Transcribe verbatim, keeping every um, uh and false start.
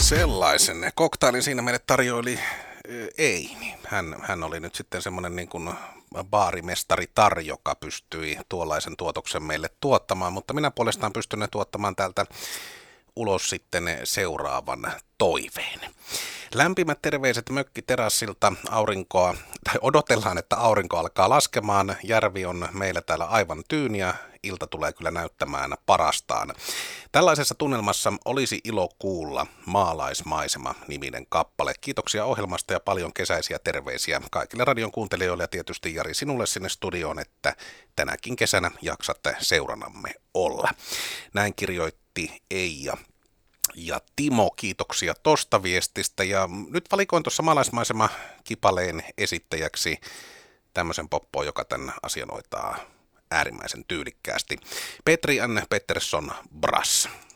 Sellaisen koktailin siinä meille tarjoili Eini. Hän, hän oli nyt sitten semmoinen niin kuin baarimestari tar, joka pystyi tuollaisen tuotoksen meille tuottamaan, mutta minä puolestaan pystyn ne tuottamaan täältä ulos sitten seuraavan toiveen. Lämpimät terveiset mökkiterassilta. Aurinkoa, tai odotellaan, että aurinko alkaa laskemaan. Järvi on meillä täällä aivan tyyni ja ilta tulee kyllä näyttämään parastaan. Tällaisessa tunnelmassa olisi ilo kuulla Maalaismaisema-niminen kappale. Kiitoksia ohjelmasta ja paljon kesäisiä terveisiä kaikille radion kuuntelijoille ja tietysti Jari sinulle sinne studioon, että tänäkin kesänä jaksatte seuranamme olla. Näin kirjoitti Eija. Ja Timo, kiitoksia tosta viestistä. Ja nyt valikoin tuossa Maalaismaisema-kipaleen esittäjäksi tämmöisen poppoon, joka tämän asian hoitaa äärimmäisen tyylikkäästi. Petri N. Pettersson Brass.